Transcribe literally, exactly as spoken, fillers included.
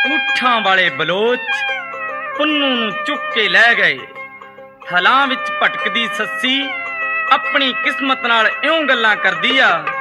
ਊਠਾਂ ਵਾਲੇ ਬਲੋਚ ਪੁੰਨੂ ਨੂੰ ਚੁੱਕ ਕੇ ਲੈ ਗਏ। ਥਲਾਂ ਵਿੱਚ ਭਟਕਦੀ ਸੱਸੀ ਆਪਣੀ ਕਿਸਮਤ ਨਾਲ ਇਉਂ ਗੱਲਾਂ ਕਰਦੀ ਆ